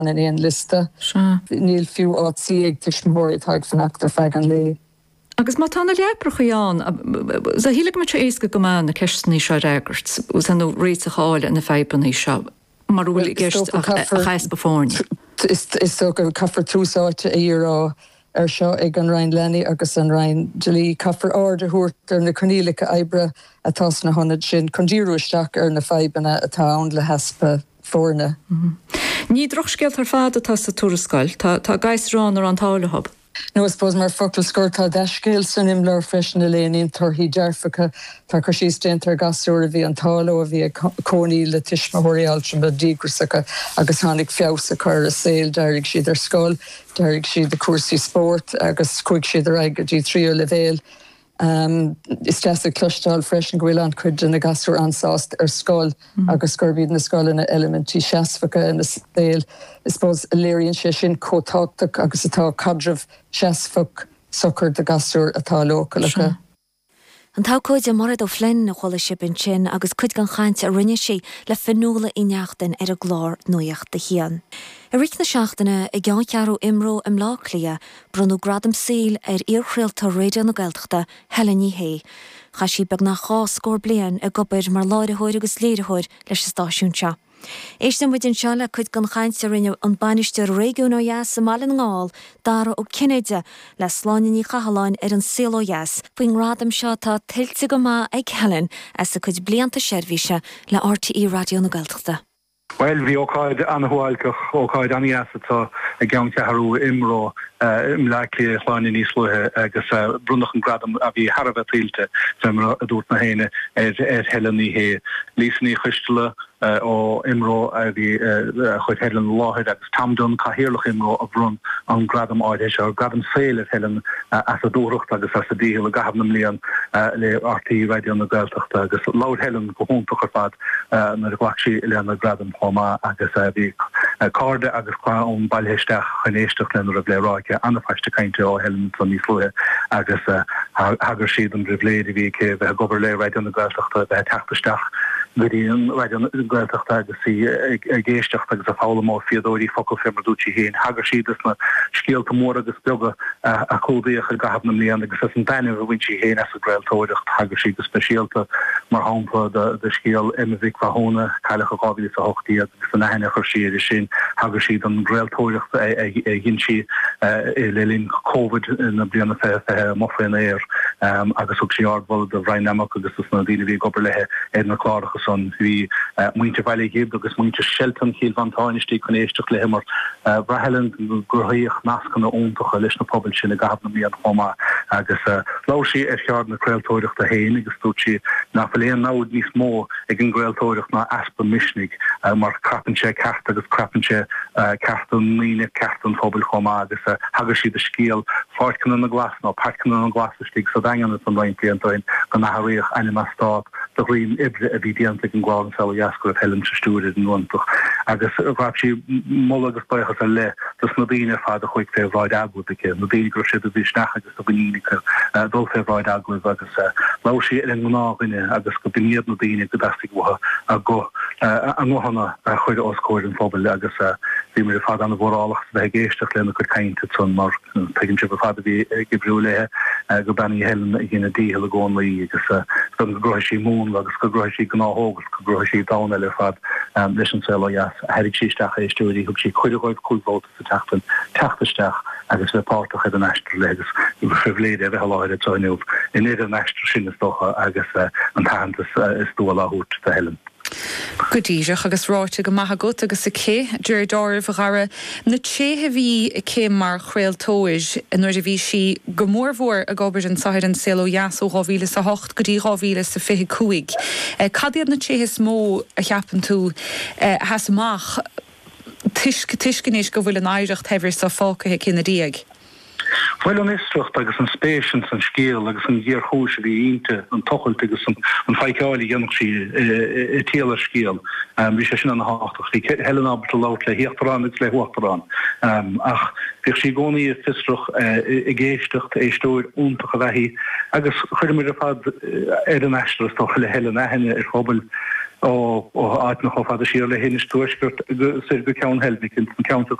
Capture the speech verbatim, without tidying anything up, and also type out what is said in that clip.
in éon lista. Níl fiú átaí ag tuismóirí táid fanachtar fegan lé. Agus má tána leprochaán, a hílag me éisca go mána na ceistní seo régartt, ús an réit a cháil in na feibanní seo, mar bhfuil gist a chais befórne. Is so go caffar trúsáte a dhérá ar seo ag an Ryan Lenny agus an Ryan Julie caffar áda thuairtar na Cornélica Ibre atá na honad sin condíúisteach ar na feibanna atá an le hespa fórne. Ní drochscéalt ar fád atá sa túrascail, tá gais rán ar an tálahab. No, I suppose mar focal scorta deiscéil san imlár freisin na léanaín tarthaí dearfacha tá chu síos déantar gasúir a bhí an tála a bhí cónaí le tismathirí altra be dígrasacha agus tháinig feabhsa chur a saoil deirigh siad ar scoil, deirigh siad a cuasaí sport agus chuig siad ar aige dí tríú le bhéal. Um, is just a clustal fresh and gwilan could in a gasur ansást ar scoil agus gurbíd na scoil in a elementí seasfacha in a stéil. I suppose a léiríonn sé sin cótáchtach agus atá cadreh seasfach sochar de gasur atá localacha. An tá cóid a marad ó Flynn na chola sibin sin agus cuid gan chaint a rinne sé le fanúla ineachtain ar a glár nuocht de chian. I rit na seachtainna i gceann cearú imró im lá clia brunú gradam síl ar iarchréalta réidir na Gaeltachta Helen Hé. Cha sí beg na chá scór blian a gobair mar láirithiúir agus léiritheúir leis sa stáisiún seo. Éistem muidin seo le chuid gan chaint a rinne an banisteir réigiún ó Ias sa Malin ngáil dara ó Cinéide le sláiní chahaláin ar an síl ó Ias. Fuoin radam seo tá tiltte go má ag Helen as sa chuid blianta seirbhíse le R T E Radio na Gaeltachta. Well, bhí ócáid anhuailcach ócáid an iasatá a gceann ceathrú imró im leiclí chláinní níos luithe agus brunach an gradam a bhí Harbh tílte semar a dúirt na héine ar Helen Hé. Lísní chuistele ó imró a bhí chuid Helen láthir agus tamdún cahirirlach imró a bhrún an gradam áide seo gradam féile Helen as a dúireacht agus as a díhil a gahabnam líon le R T E Radio na Gaeltachta agus láir Helen go húntaach ar fad na ghlaachsí lean na gradam chomá agus bhí cárda agus ón bailhéisteach chunéisteach lenar a bléráige anna feiste cainte ó Helen san níos luithe agus hagur siad an ribléad bhí ché bheith gobar le Radio na Gaeltachta bheith teachtasteach Gudíon Radio na Gaeltachta agus sí géisteach agus a fála mór fiadóirí focail fémardútí héin hagur siad is na scéalta mór agus beaga a códaíoch a gahabnam líon agus is an daine a bhaintí héin as a Gaeltóireacht hagur siad go speisialta mar hámpa de scéal imimhic fahóna caiileach a gábhí sa hochtaí agus an aine chur siad is sin hagur siad an Gaeltóireacht a ghin si le lín COVID na bliana fethe mofrain éir agus ug sí ardbal de bhrainneamach agus is na daine bhí gobar lethe ar na clárachas son bhí muinte bhaile géib agus muinte sheltan chéad vantáinistí chun éisteach le mar bhrahelen gurthaíoch nascan na óntacha leis na pobl sin a gahabna míad chomá agus láí ar cheard na Gaeltóireacht a héin agus dút si na faléon nád níos mó ag an Gaeltóireacht na aspa misnig mar crapanse ceart agus crapanse ceartan míine ceartan pobl chomá agus hagur siad a scéal fáircan na glas nó parcan na glasistí sa dagan an lein bliantain go nathíoch aine na stát do rion ibre a bhí dianta an gláin sa jasco Helen se stúrid an nuantach agus bhab si mó agus baichas a le dus na dtíine fád a chuig fé bhráid agú ché na dtíine gur siad a bhí snach agus do gnínica dul fé bhráid agú agus lá si ar an náine agus go bíiad na dtíine go dastig bhtha a go an nóhanna chuide oscóir an fóbal agus bhí mar fád an bhórálach bheith géisteach lena chu cainte tún mar teginn si fád a bhí gibrú lethe go benní Helen i gine díhil a gcóin laí agus go groith sí mún agus go groith sí gnáthógus go groith sí dána le fad leis an sela jas a heirig síisteach é stúí thug sí chuideáid cúlbóta sa teachtain teachtaisteach agus bheitpáach an eistre legus i bhríléad a bheith láir atáinúh in éidir an eistre sin is dócha agus an tahantas is dú láút de Helen. Godíireach agus ráite go maithe gut agus a cé dúir dáirh a gara na tséthe bhí cé mar chréaltóis in nuair a bhí si go mórmhór a gobar an sair an selo jas ó ráhíle sa hocht go dtí ráhíle sa fiche cuaig. Cadiad na tséthe smó a cheapan tú has amach tuiscinéis go bhfuil an éireacht hefir sa fácathe cinna díag. Well an istrucht agus an spéisians an scéal agus an ggéir chúis a bhí ínte an tochailt agus an feiceáilí dhéanach sí i téalar scéal. Bhí sé sin an háach hí Helen ábhar lát le héachtarrán agus le huachtarrán. Ach bhíh sí gcónaí a fistruch i ggéisteacht é stóir úntaach a bheithí agus chuir mir a fad ar an eistre stocha le Helen a henne ar phobal ó áit nach chofa a síle hénne stoirt sé go cean helmik in count